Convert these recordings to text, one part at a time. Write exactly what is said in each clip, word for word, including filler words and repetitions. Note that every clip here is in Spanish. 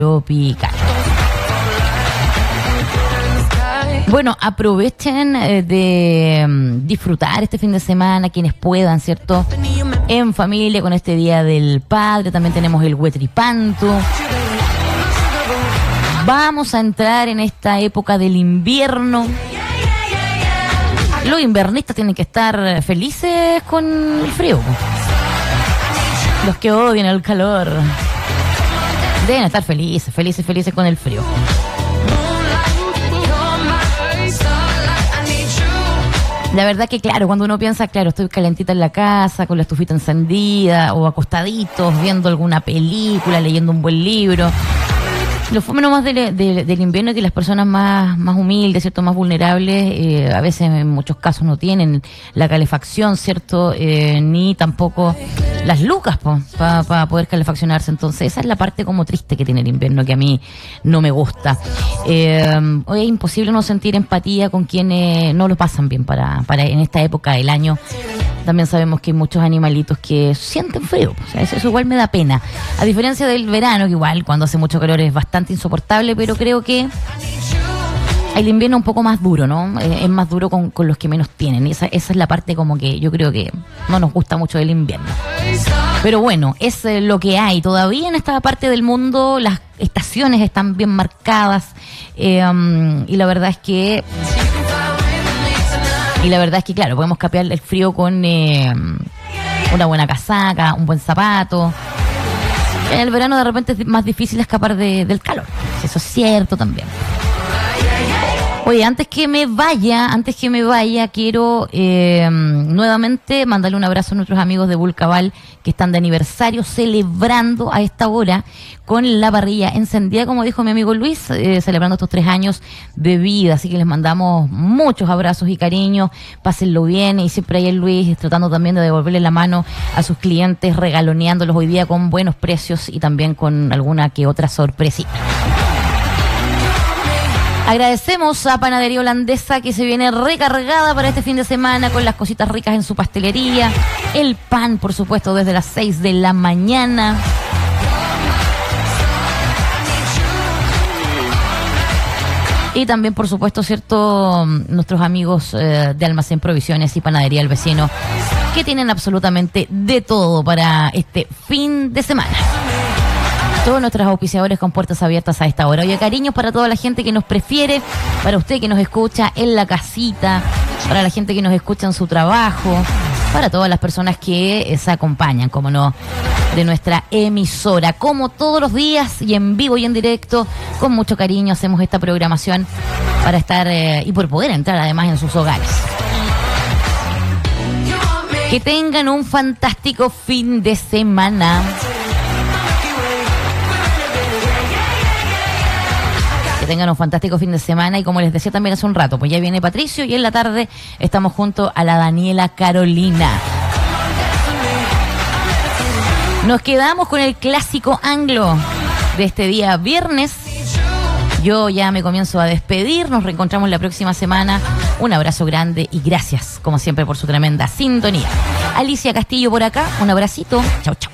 tropical. Bueno, aprovechen eh, de um, disfrutar este fin de semana, quienes puedan, ¿cierto? En familia, con este Día del Padre. También tenemos el Huetripantu. Vamos a entrar en esta época del invierno. Los invernistas tienen que estar felices con el frío. Los que odian el calor deben estar felices, felices, felices con el frío. La verdad que claro, cuando uno piensa, claro, estoy calentita en la casa, con la estufita encendida, o acostaditos, viendo alguna película, leyendo un buen libro. Lo fome nomás del, del, del invierno es que las personas más, más humildes, ¿cierto?, más vulnerables, eh, a veces en muchos casos no tienen la calefacción, ¿cierto?, eh, ni tampoco las lucas para pa poder calefaccionarse. Entonces esa es la parte como triste que tiene el invierno, que a mí no me gusta. Eh, hoy es imposible no sentir empatía con quienes no lo pasan bien para, para en esta época del año. También sabemos que hay muchos animalitos que sienten frío, o sea, eso, eso igual me da pena. A diferencia del verano, que igual cuando hace mucho calor es bastante insoportable, pero creo que el invierno es un poco más duro, ¿no? Eh, es más duro con, con los que menos tienen. Esa, esa es la parte como que yo creo que no nos gusta mucho del invierno. Pero bueno, es eh, lo que hay. Todavía en esta parte del mundo las estaciones están bien marcadas, eh, um, y la verdad es que... Y la verdad es que, claro, podemos capear el frío con eh, una buena casaca, un buen zapato. En el verano de repente es más difícil escapar de, del calor. Eso es cierto también. Oye, antes que me vaya, antes que me vaya, quiero eh, nuevamente mandarle un abrazo a nuestros amigos de Vulcaval que están de aniversario, celebrando a esta hora con la parrilla encendida, como dijo mi amigo Luis, eh, celebrando estos tres años de vida. Así que les mandamos muchos abrazos y cariños, pásenlo bien, y siempre ahí el Luis tratando también de devolverle la mano a sus clientes, regaloneándolos hoy día con buenos precios y también con alguna que otra sorpresita. Agradecemos a Panadería Holandesa, que se viene recargada para este fin de semana con las cositas ricas en su pastelería. El pan, por supuesto, desde las seis de la mañana. Y también, por supuesto, cierto, nuestros amigos eh, de Almacén Provisiones y Panadería El Vecino, que tienen absolutamente de todo para este fin de semana. Todos nuestros auspiciadores con puertas abiertas a esta hora. Oye, cariños para toda la gente que nos prefiere, para usted que nos escucha en la casita, para la gente que nos escucha en su trabajo, para todas las personas que se acompañan, como no, de nuestra emisora. Como todos los días y en vivo y en directo, con mucho cariño hacemos esta programación para estar eh, y por poder entrar además en sus hogares. Que tengan un fantástico fin de semana. Que tengan un fantástico fin de semana, y como les decía también hace un rato, pues ya viene Patricio y en la tarde estamos junto a la Daniela Carolina. Nos quedamos con el clásico anglo de este día viernes. Yo ya me comienzo a despedir, nos reencontramos la próxima semana. Un abrazo grande y gracias, como siempre, por su tremenda sintonía. Alicia Castillo por acá, un abracito. Chau, chau.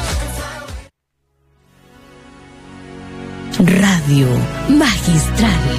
Radio Magistral.